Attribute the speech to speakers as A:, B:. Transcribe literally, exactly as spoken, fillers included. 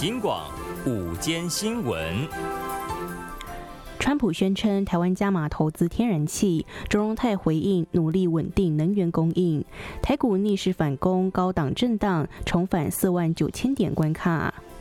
A: 警广午间新闻。
B: 川普宣称台湾加码投资天然气，中荣泰回应努力稳定能源供应。台股逆势反攻，高档震荡，重返四万九千点关卡。